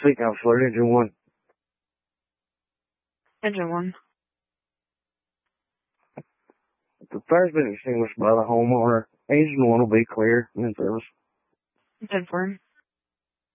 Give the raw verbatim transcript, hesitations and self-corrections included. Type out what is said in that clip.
Seek out flirt engine one. Engine one. The fire's been extinguished by the homeowner. Engine one will be clear in service. ten four.